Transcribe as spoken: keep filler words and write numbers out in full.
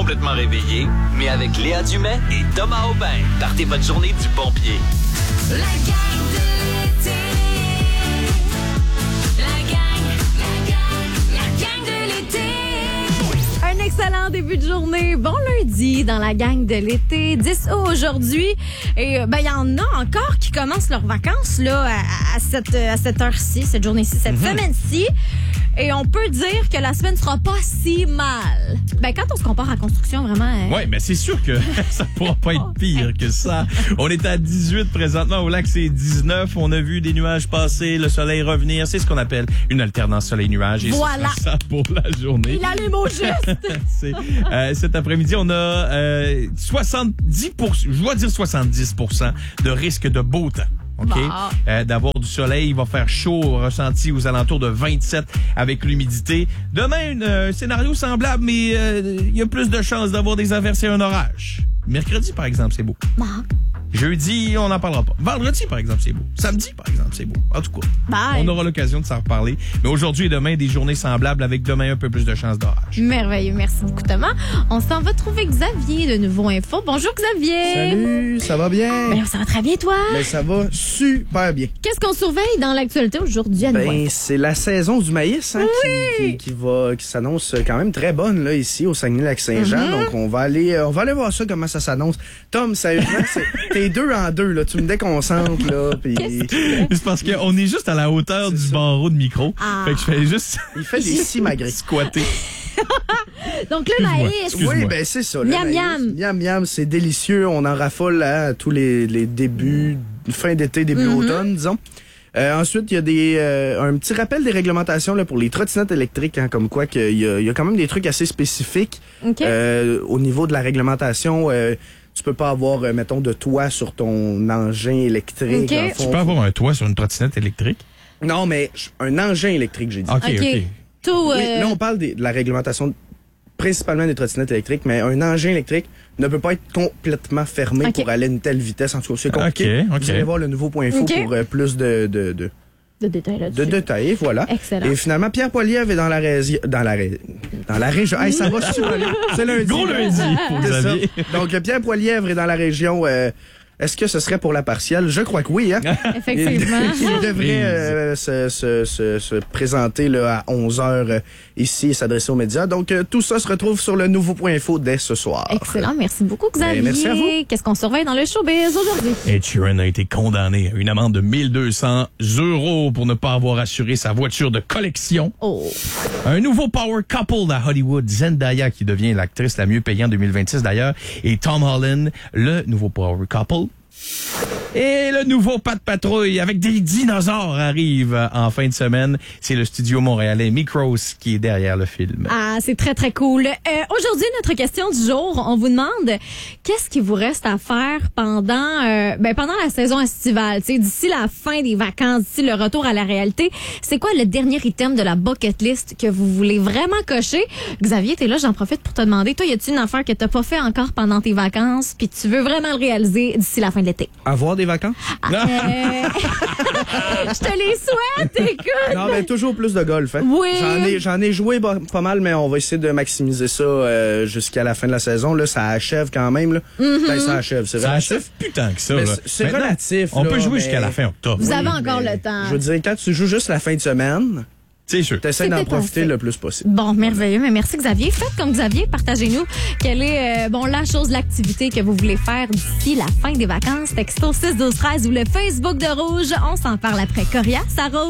complètement réveillé, mais avec Léa Dumais et Thomas Aubin. Partez votre journée du bon pied. La gang de l'été. La gang, la gang, la gang de l'été. Un excellent début de journée. Bon lundi dans la gang de l'été. dix août aujourd'hui. Et ben il y en a encore qui commencent leurs vacances là à, à cette, à cette heure-ci, cette journée-ci, cette mm-hmm. semaine-ci. Et on peut dire que la semaine sera pas si mal. Ben quand on se compare à la construction, vraiment... Hein? Oui, mais c'est sûr que ça pourra pas être pire que ça. On est à dix-huit présentement. Au lac, c'est dix-neuf. On a vu des nuages passer, le soleil revenir. C'est ce qu'on appelle une alternance soleil-nuage. Et voilà. C'est ça pour la journée. Il a les mots justes. c'est, euh, cet après-midi, on a euh, soixante-dix pour cent, je dois dire soixante-dix pour cent de risque de beau temps. OK? Bah. Euh, d'avoir du soleil, il va faire chaud, ressenti aux alentours de vingt-sept avec l'humidité. Demain, un euh, scénario semblable, mais il euh, y a plus de chances d'avoir des averses et un orage. Mercredi, par exemple, c'est beau. Bah. Jeudi, on n'en parlera pas. Vendredi, par exemple, c'est beau. Samedi, par exemple, c'est beau. En tout cas, Bye. On aura l'occasion de s'en reparler. Mais aujourd'hui et demain, des journées semblables avec demain un peu plus de chances d'orage. Merveilleux. Merci beaucoup, Thomas. On s'en va trouver Xavier de Nouveau Info. Bonjour, Xavier. Salut, ça va bien? Ben, ça va très bien, toi? Ben, ça va super bien. Qu'est-ce qu'on surveille dans l'actualité aujourd'hui à Nouveau Ben, Info? c'est la saison du maïs hein, Oui. qui, qui, qui, va, qui s'annonce quand même très bonne là ici au Saguenay-Lac-Saint-Jean. Mm-hmm. Donc, on va aller on va aller voir ça, comment ça s'annonce. Tom, sérieusement, c'est, t'es deux en deux, là. Tu me déconcentres, là. Pis... C'est parce qu'on est juste à la hauteur C'est du ça. barreau de micro. Ah. Fait que je fais juste Il fait des simagrées. squatter. Donc, le Excuse-moi. maïs. Excuse-moi. Oui, ben c'est ça. le Miam, maïs. miam. Miam, miam, c'est délicieux. On en raffole là, à tous les, les débuts, fin d'été, début Mm-hmm. automne, disons. Euh, ensuite, il y a des euh, un petit rappel des réglementations là, pour les trottinettes électriques, hein, comme quoi qu'il y a, il y a quand même des trucs assez spécifiques OK. euh, au niveau de la réglementation. Euh, tu peux pas avoir, euh, mettons, de toit sur ton engin électrique. OK. en Tu fond. peux avoir un toit sur une trottinette électrique? Non, mais un engin électrique, j'ai dit. OK, OK. OK. Tout, Oui, euh, là, on parle des- de la réglementation principalement des trottinettes électriques, mais un engin électrique ne peut pas être complètement fermé OK. pour aller à une telle vitesse. En tout cas, c'est compliqué. OK, OK. Vous allez voir le nouveau point info OK. pour euh, plus de, de, de, de détails là-dessus. de détails. Voilà. Excellent. Et finalement, Pierre Poilievre est dans la région. Dans la, ré... dans la région. Hey, ça va super bien. C'est lundi. Gros lundi pour C'est ça. Xavier. Donc, Pierre Poilievre est dans la région. Euh, est-ce que ce serait pour la partielle? Je crois que oui, hein? Effectivement. Il devrait euh, se, se, se, se présenter là, à onze heures euh, ici et s'adresser aux médias. Donc, euh, tout ça se retrouve sur le nouveau point info dès ce soir. Excellent. Merci beaucoup, Xavier. Ben, merci à vous. Qu'est-ce qu'on surveille dans le showbiz aujourd'hui? Ed Sheeran a été condamné à une amende de mille deux cents euros pour ne pas avoir assuré sa voiture de collection. Oh. Un nouveau power couple à Hollywood, Zendaya, qui devient l'actrice la mieux payée en deux mille vingt-six d'ailleurs, et Tom Holland, le nouveau power couple. Et le nouveau Pat Patrouille avec des dinosaures arrive en fin de semaine. C'est le studio montréalais Micros qui est derrière le film. Ah, c'est très, très cool. Euh, aujourd'hui, notre question du jour, on vous demande qu'est-ce qui vous reste à faire pendant euh, ben pendant la saison estivale, tu sais, d'ici la fin des vacances, d'ici le retour à la réalité. C'est quoi le dernier item de la bucket list que vous voulez vraiment cocher? Xavier, t'es là, j'en profite pour te demander. Toi, y a-t-il une affaire que t'as pas fait encore pendant tes vacances puis tu veux vraiment le réaliser d'ici la fin de l'été? Avoir des vacances? Euh, Je te les souhaite, écoute! Non, mais toujours plus de golf. Hein? Oui. J'en ai, j'en ai joué ba- pas mal, mais on va essayer de maximiser ça euh, jusqu'à la fin de la saison. Là, ça achève quand même. Là. Mm-hmm. Ben, ça achève, c'est Ça relatif. achève plus tant que ça. Mais là. c'est- c'est Maintenant, relatif, On là, peut jouer mais- jusqu'à la fin octobre. Vous Oui, avez encore mais le temps. Je veux dire, quand tu joues juste la fin de semaine, C'est sûr. t'essaies C'était d'en parfait. profiter le plus possible. Bon, merveilleux. Mais merci, Xavier. Faites comme Xavier. Partagez-nous quelle est euh, bon la chose, l'activité que vous voulez faire d'ici la fin des vacances. Texto six douze treize ou le Facebook de Rouge. On s'en parle après. Corias, ça Rose.